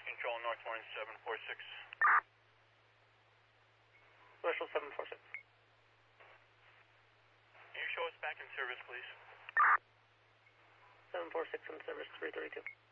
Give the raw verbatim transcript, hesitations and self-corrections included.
Control, North Orange seven four six. Special seven four six. Can you show us back in service, please? seven four six in service three thirty-two.